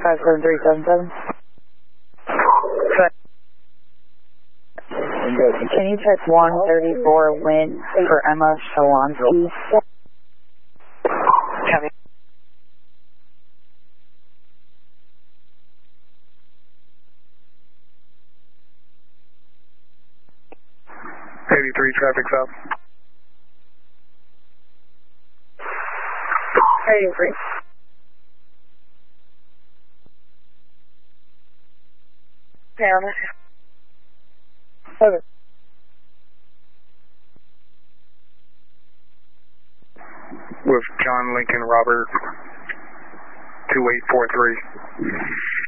57377. Can you check 134 wind for Emma Shalansky? Copy. traffic south. 83. Down. Over. With John Lincoln Robert 2843.